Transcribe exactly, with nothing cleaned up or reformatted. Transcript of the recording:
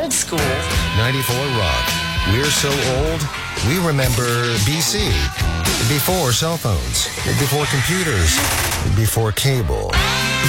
old school. ninety-four Rock. We're so old, we remember B C. Before cell phones, before computers, before cable.